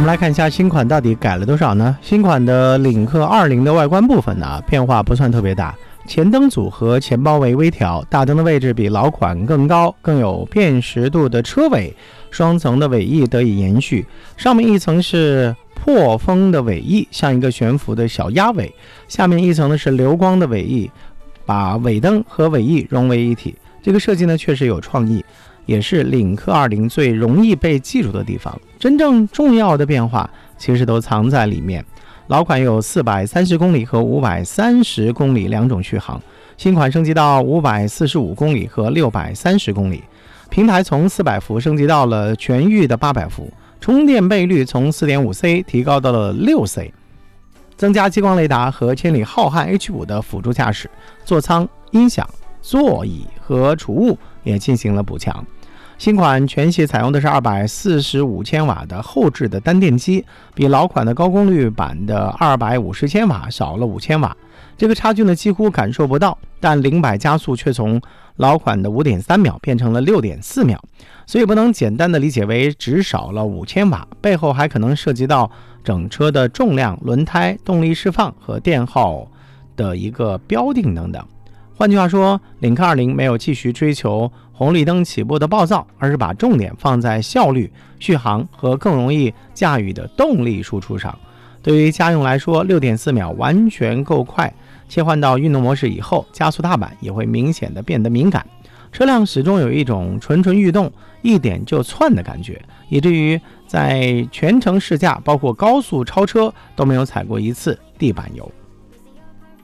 们来看一下新款到底改了多少呢？新款的领克20的外观部分呢，变化不算特别大，前灯组和前包围微调，大灯的位置比老款更高，更有辨识度的车尾，双层的尾翼得以延续，上面一层是破风的尾翼，像一个悬浮的小鸭尾，下面一层呢是流光的尾翼，把尾灯和尾翼融为一体。这个设计呢确实有创意，也是领克20最容易被记住的地方。真正重要的变化其实都藏在里面。老款有430公里和530公里两种续航，新款升级到545公里和630公里，平台从400伏升级到了全域的800伏，充电倍率从 4.5C 提高到了 6C， 增加激光雷达和千里浩瀚 H5 的辅助驾驶，座舱、音响、座椅和储物也进行了补强。新款全系采用的是245千瓦的后置的单电机，比老款的高功率版的250千瓦少了5千瓦。这个差距呢几乎感受不到，但0-100加速却从老款的 5.3 秒变成了 6.4 秒，所以不能简单的理解为只少了5千瓦，背后还可能涉及到整车的重量、轮胎、动力释放和电耗的一个标定等等。换句话说，领克20没有继续追求红绿灯起步的暴躁，而是把重点放在效率、续航和更容易驾驭的动力输出上。对于家用来说， 6.4 秒完全够快，切换到运动模式以后，加速踏板也会明显的变得敏感，车辆始终有一种蠢蠢欲动、一点就窜的感觉，以至于在全程试驾包括高速超车都没有踩过一次地板油。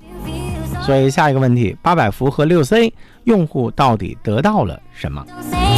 所以下一个问题，800伏和 6C 用户到底得到了什么？